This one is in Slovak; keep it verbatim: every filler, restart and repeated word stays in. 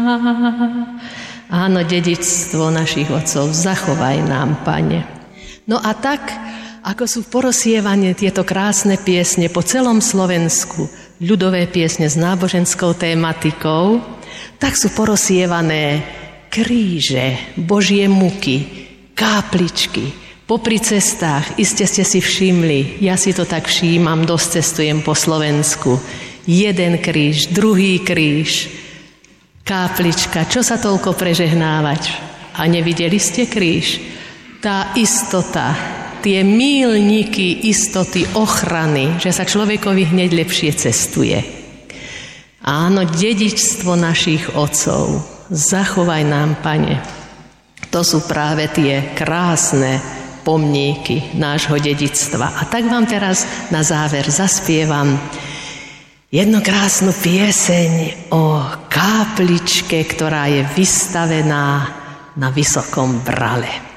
Áno, dedičstvo našich otcov, zachovaj nám, Pane. No a tak, ako sú porozsievané tieto krásne piesne po celom Slovensku, ľudové piesne s náboženskou tématikou, tak sú porozsievané kríže, Božie muky, kápličky, popri cestách. Iste ste si všimli, ja si to tak všímam, dosť cestujem po Slovensku. Jeden kríž, druhý kríž, káplička, čo sa toľko prežehnávať? A nevideli ste kríž? Tá istota, tie míľniky istoty, ochrany, že sa človekovi hneď lepšie cestuje. Áno, dedičstvo našich otcov, zachovaj nám, Pane. To sú práve tie krásne pomníky nášho dedičstva. A tak vám teraz na záver zaspievam jednu krásnu pieseň o kápličke, ktorá je vystavená na Vysokom Brale.